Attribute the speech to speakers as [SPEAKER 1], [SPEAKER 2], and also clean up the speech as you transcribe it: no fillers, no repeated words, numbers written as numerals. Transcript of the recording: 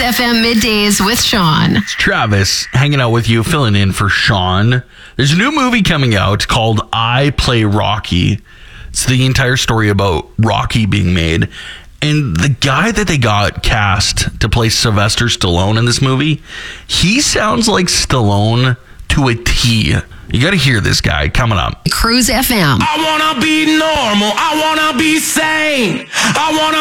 [SPEAKER 1] FM Middays with Sean.
[SPEAKER 2] It's Travis hanging out with you, filling in for Sean. There's a new movie coming out called I Play Rocky. It's the entire story about Rocky being made. And the guy that they got cast to play Sylvester Stallone in this movie, he sounds like Stallone to a T. You got to hear this guy coming up.
[SPEAKER 1] Cruise FM.
[SPEAKER 3] I want to be normal. I want to be sane. I want to